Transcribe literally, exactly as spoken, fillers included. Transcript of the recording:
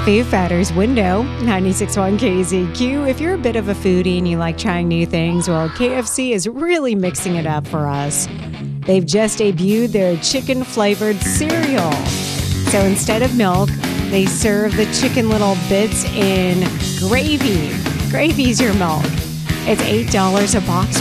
Foo Fighters, Window, ninety-six point one K Z Q. If you're a bit of a foodie and you like trying new things, well, K F C is really mixing it up for us. They've just debuted their chicken-flavored cereal. So instead of milk, they serve the chicken little bits in gravy. Gravy's your milk. It's eight dollars a box